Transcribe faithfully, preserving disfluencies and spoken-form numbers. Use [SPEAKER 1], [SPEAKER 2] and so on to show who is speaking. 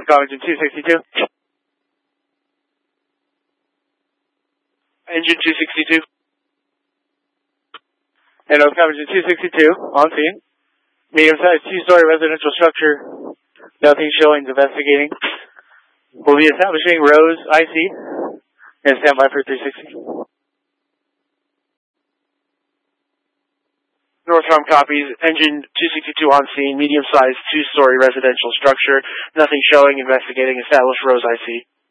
[SPEAKER 1] North Covington two sixty-two. Engine two sixty-two. And North Covington two sixty-two, on scene. Medium-sized two-story residential structure. Nothing showing, investigating. We'll be establishing Rose I C. And stand by for three sixty. Northrop copies. Engine two sixty-two on scene. Medium-sized two-story residential structure. Nothing showing, investigating. Establish Rose I C.